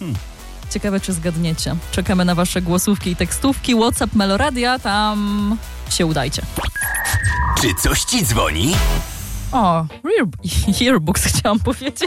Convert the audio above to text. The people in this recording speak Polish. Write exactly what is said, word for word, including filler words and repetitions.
Hmm. Ciekawe, czy zgadniecie. Czekamy na wasze głosówki i tekstówki. WhatsApp Meloradia, tam się udajcie. Czy coś ci dzwoni? O, ear- earbuds chciałam powiedzieć.